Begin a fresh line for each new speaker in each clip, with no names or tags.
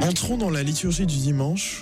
Entrons dans la liturgie du dimanche,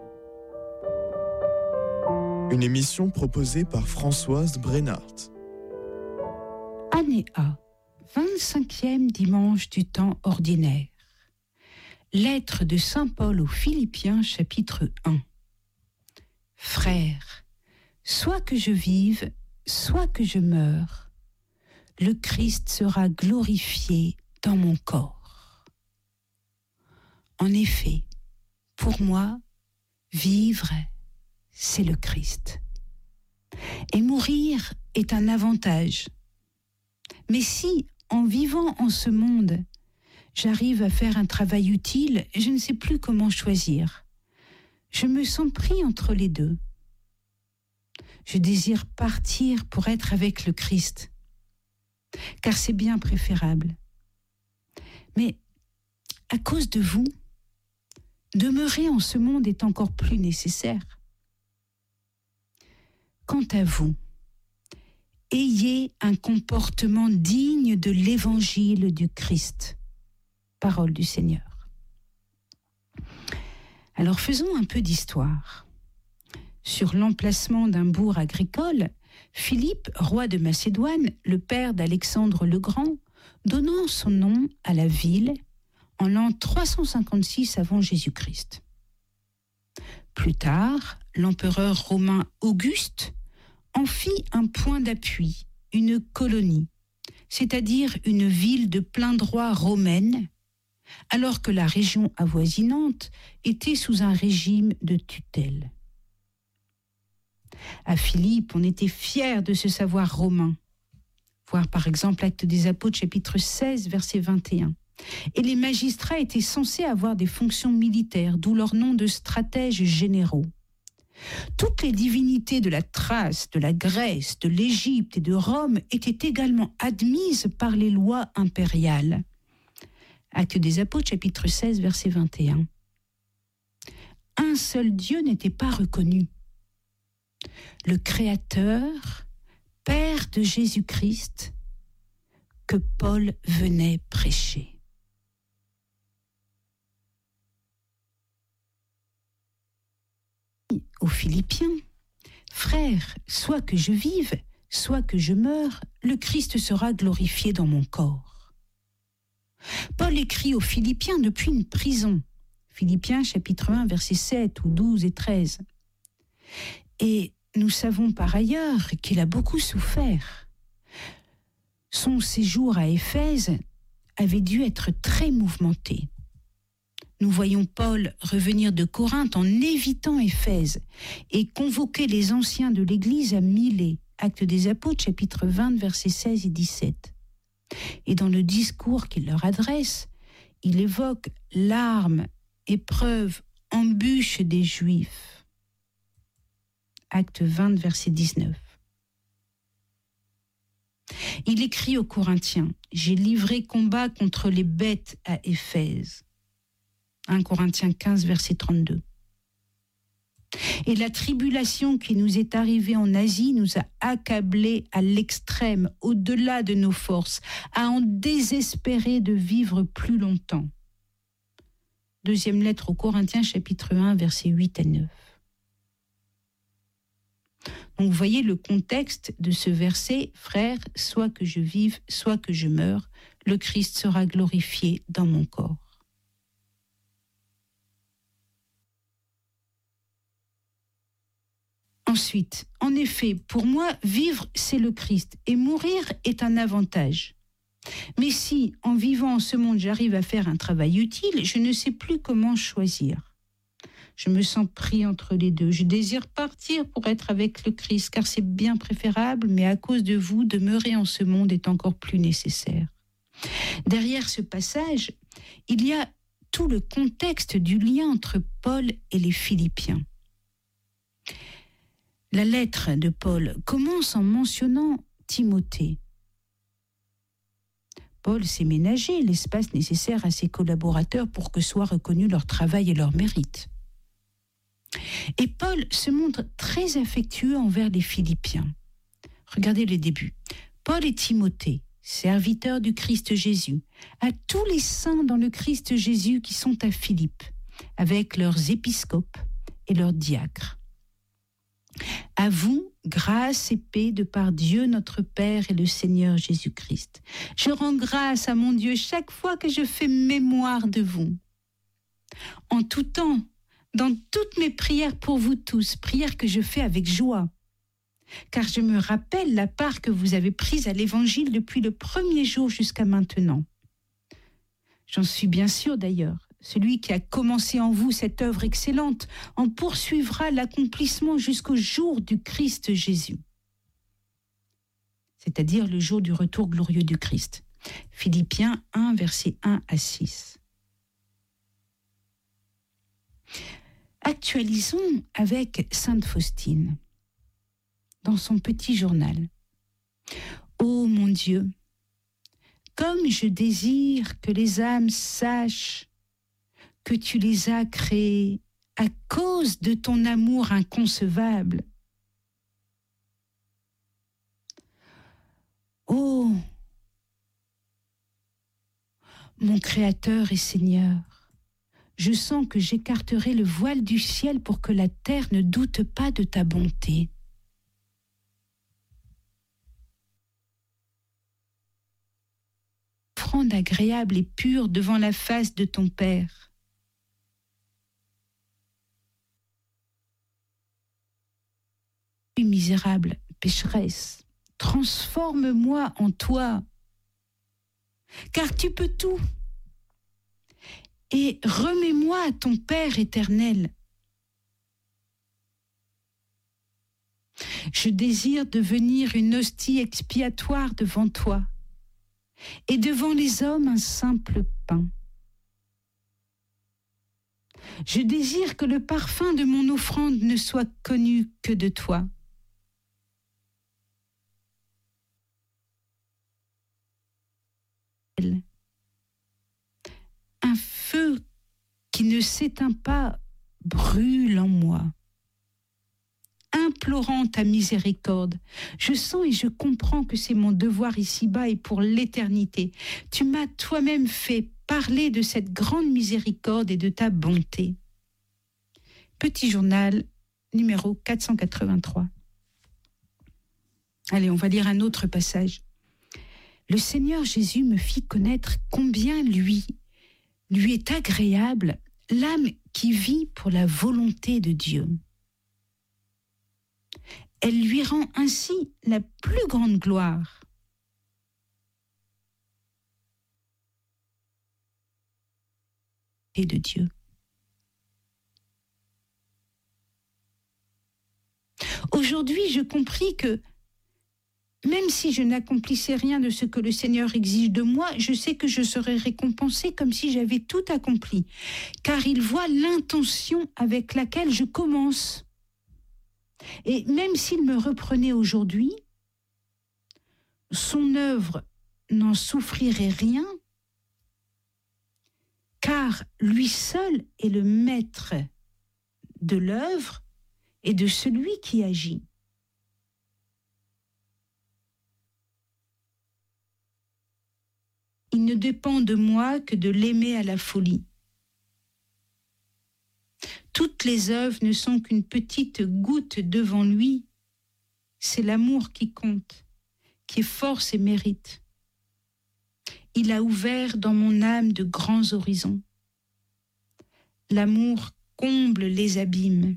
une émission proposée par Françoise Brennart.
Année A, 25e dimanche du temps ordinaire. Lettre de Saint Paul aux Philippiens, chapitre 1. Frères, soit que je vive, soit que je meure, le Christ sera glorifié dans mon corps. En effet, pour moi, vivre, c'est le Christ. Et mourir est un avantage. Mais si, en vivant en ce monde, j'arrive à faire un travail utile, je ne sais plus comment choisir. Je me sens pris entre les deux. Je désire partir pour être avec le Christ, car c'est bien préférable. Mais à cause de vous, demeurer en ce monde est encore plus nécessaire. Quant à vous, ayez un comportement digne de l'évangile du Christ. Parole du Seigneur. Alors faisons un peu d'histoire. Sur l'emplacement d'un bourg agricole, Philippe, roi de Macédoine, le père d'Alexandre le Grand, donnant son nom à la ville en l'an 356 avant Jésus-Christ. Plus tard, l'empereur romain Auguste en fit un point d'appui, une colonie, c'est-à-dire une ville de plein droit romaine, alors que la région avoisinante était sous un régime de tutelle. À Philippe, on était fiers de ce savoir romain. Voir par exemple Actes des Apôtres, chapitre 16, verset 21. Et les magistrats étaient censés avoir des fonctions militaires, d'où leur nom de stratèges généraux. Toutes les divinités de la Thrace, de la Grèce, de l'Égypte et de Rome étaient également admises par les lois impériales. Actes des Apôtres, chapitre 16, verset 21. Un seul Dieu n'était pas reconnu. Le Créateur, Père de Jésus-Christ, que Paul venait prêcher. Aux Philippiens, frères, soit que je vive, soit que je meure, le Christ sera glorifié dans mon corps. Paul écrit aux Philippiens depuis une prison. Philippiens chapitre 1, versets 7 ou 12 et 13. Et nous savons par ailleurs qu'il a beaucoup souffert. Son séjour à Éphèse avait dû être très mouvementé. Nous voyons Paul revenir de Corinthe en évitant Éphèse et convoquer les anciens de l'Église à Milet, Actes des Apôtres, chapitre 20, versets 16 et 17. Et dans le discours qu'il leur adresse, il évoque larmes, épreuves, embûches des Juifs. Acte 20, verset 19. Il écrit aux Corinthiens, « J'ai livré combat contre les bêtes à Éphèse. » 1 Corinthiens 15, verset 32. Et la tribulation qui nous est arrivée en Asie nous a accablés à l'extrême, au-delà de nos forces, à en désespérer de vivre plus longtemps. Deuxième lettre aux Corinthiens, chapitre 1, versets 8 à 9. Donc vous voyez le contexte de ce verset, « Frères, soit que je vive, soit que je meure, le Christ sera glorifié dans mon corps. » Ensuite, en effet, pour moi, vivre, c'est le Christ, et mourir est un avantage. Mais si, en vivant en ce monde, j'arrive à faire un travail utile, je ne sais plus comment choisir. Je me sens pris entre les deux. Je désire partir pour être avec le Christ, car c'est bien préférable, mais à cause de vous, demeurer en ce monde est encore plus nécessaire. Derrière ce passage, il y a tout le contexte du lien entre Paul et les Philippiens. La lettre de Paul commence en mentionnant Timothée. Paul s'est ménagé l'espace nécessaire à ses collaborateurs pour que soit reconnu leur travail et leur mérite. Et Paul se montre très affectueux envers les Philippiens. Regardez le début. Paul et Timothée, serviteurs du Christ Jésus, à tous les saints dans le Christ Jésus qui sont à Philippe, avec leurs épiscopes et leurs diacres. À vous, grâce et paix de par Dieu notre Père et le Seigneur Jésus-Christ. Je rends grâce à mon Dieu chaque fois que je fais mémoire de vous. En tout temps, dans toutes mes prières pour vous tous, prières que je fais avec joie, car je me rappelle la part que vous avez prise à l'Évangile depuis le premier jour jusqu'à maintenant. J'en suis bien sûre d'ailleurs. Celui qui a commencé en vous cette œuvre excellente en poursuivra l'accomplissement jusqu'au jour du Christ Jésus, c'est-à-dire le jour du retour glorieux du Christ. Philippiens 1, versets 1 à 6. Actualisons avec Sainte Faustine, dans son petit journal. Ô mon Dieu, comme je désire que les âmes sachent que tu les as créées à cause de ton amour inconcevable. Ô mon Créateur et Seigneur, je sens que j'écarterai le voile du ciel pour que la terre ne doute pas de ta bonté. Offrande agréable et pure devant la face de ton Père. Misérable pécheresse, transforme-moi en toi, car tu peux tout. Et remets-moi à ton Père éternel. Je désire devenir une hostie expiatoire devant toi, et devant les hommes un simple pain. Je désire que le parfum de mon offrande ne soit connu que de toi. Un feu qui ne s'éteint pas brûle en moi. Implorant ta miséricorde, je sens et je comprends que c'est mon devoir ici-bas et pour l'éternité. Tu m'as toi-même fait parler de cette grande miséricorde et de ta bonté. Petit journal numéro 483. Allez, on va lire un autre passage. Le Seigneur Jésus me fit connaître combien lui est agréable l'âme qui vit pour la volonté de Dieu. Elle lui rend ainsi la plus grande gloire. Et de Dieu. Aujourd'hui, je compris que même si je n'accomplissais rien de ce que le Seigneur exige de moi, je sais que je serai récompensée comme si j'avais tout accompli, car il voit l'intention avec laquelle je commence. Et même s'il me reprenait aujourd'hui, son œuvre n'en souffrirait rien, car lui seul est le maître de l'œuvre et de celui qui agit. Il ne dépend de moi que de l'aimer à la folie. Toutes les œuvres ne sont qu'une petite goutte devant lui. C'est l'amour qui compte, qui est force et mérite. Il a ouvert dans mon âme de grands horizons. L'amour comble les abîmes.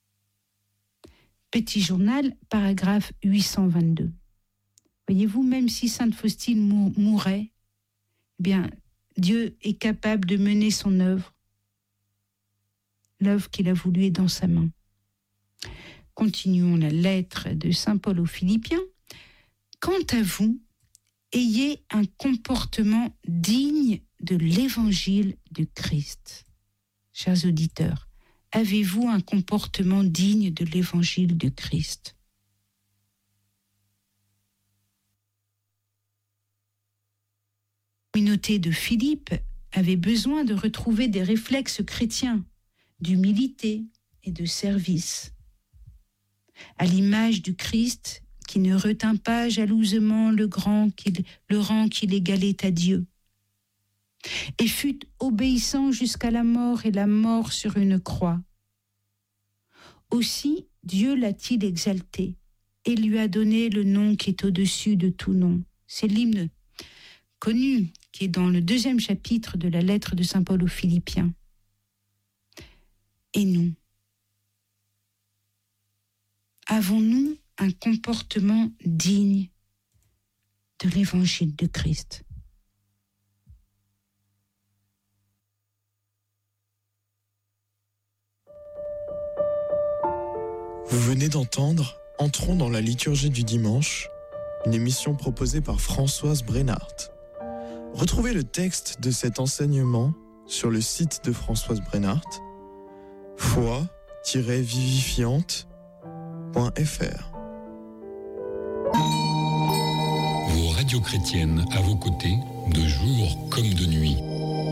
Petit journal, paragraphe 822. Voyez-vous, même si Sainte Faustine mourait, eh bien, Dieu est capable de mener son œuvre. L'œuvre qu'il a voulu est dans sa main. Continuons la lettre de Saint Paul aux Philippiens. Quant à vous, ayez un comportement digne de l'évangile du Christ. Chers auditeurs, avez-vous un comportement digne de l'évangile du Christ? La communauté de Philippe avait besoin de retrouver des réflexes chrétiens, d'humilité et de service. À l'image du Christ qui ne retint pas jalousement le rang qu'il égalait à Dieu. et fut obéissant jusqu'à la mort et la mort sur une croix. Aussi Dieu l'a-t-il exalté et lui a donné le nom qui est au-dessus de tout nom. C'est l'hymne connu qui est dans le 2e chapitre de la lettre de Saint Paul aux Philippiens. Et nous, avons-nous un comportement digne de l'évangile de Christ?
Vous venez d'entendre Entrons dans la liturgie du dimanche, une émission proposée par Françoise Brennart. Retrouvez le texte de cet enseignement sur le site de Françoise Brennart, foi-vivifiante.fr.
Vos radios chrétiennes à vos côtés, de jour comme de nuit.